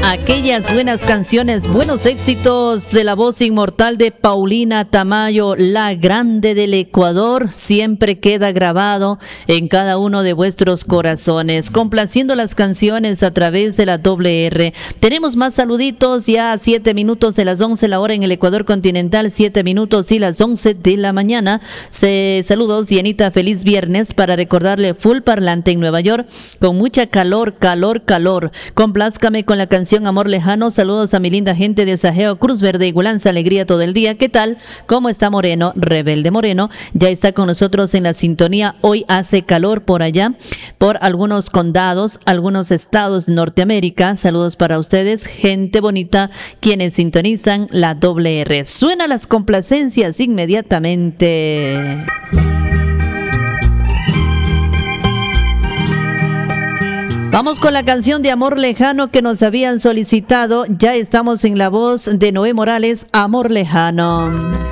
Aquellas buenas canciones, buenos éxitos de la voz inmortal de Paulina Tamayo, la grande del Ecuador, siempre queda grabado en cada uno de vuestros corazones, complaciendo las canciones a través de la doble R. Tenemos más saluditos, ya a 7 minutos de las 11 la hora en el Ecuador continental, 7 minutos y las 11 de la mañana. Saludos, Dianita, feliz viernes, para recordarle full parlante en Nueva York, con mucha calor. Complázcame con la canción Amor Lejano. Saludos a mi linda gente de Sajeo, Cruz Verde y Gulanza, alegría todo el día. ¿Qué tal? ¿Cómo está Moreno? Rebelde Moreno ya está con nosotros en la sintonía. Hoy hace calor por allá, por algunos condados, algunos estados de Norteamérica. Saludos para ustedes, gente bonita, quienes sintonizan la doble R. Suena las complacencias inmediatamente. Vamos con la canción de Amor Lejano que nos habían solicitado. Ya estamos en la voz de Noé Morales, Amor Lejano.